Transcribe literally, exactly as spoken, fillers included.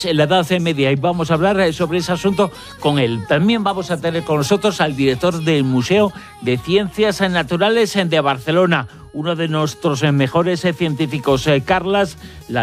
en la Edad Media, y vamos a hablar sobre ese asunto con él. También vamos a tener con nosotros al director del Museo de Ciencias Naturales de Barcelona, uno de nuestros mejores científicos, Carles.